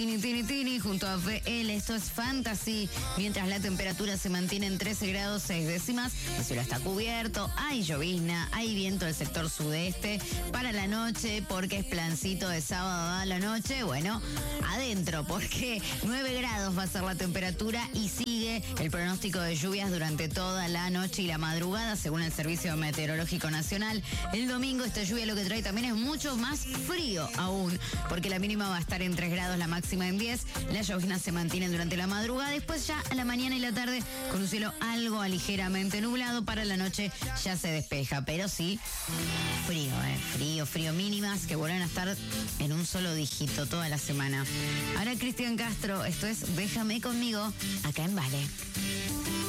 Tini, junto a FL, esto es Fantasy, mientras la temperatura se mantiene en 13 grados 6 décimas, el cielo está cubierto, hay llovizna, hay viento del sector sudeste, para la noche, porque es plancito de sábado a la noche, bueno, adentro, porque 9 grados va a ser la temperatura y sigue el pronóstico de lluvias durante toda la noche y la madrugada, según el Servicio Meteorológico Nacional. El domingo esta lluvia lo que trae también es mucho más frío aún, porque la mínima va a estar en 3 grados, la máxima en 10, las lloviznas se mantienen durante la madrugada, después ya a la mañana y la tarde con un cielo algo ligeramente nublado, para la noche ya se despeja, pero sí frío, mínimas que vuelven a estar en un solo dígito toda la semana. Ahora Cristian Castro, esto es Déjame Conmigo, acá en Vale.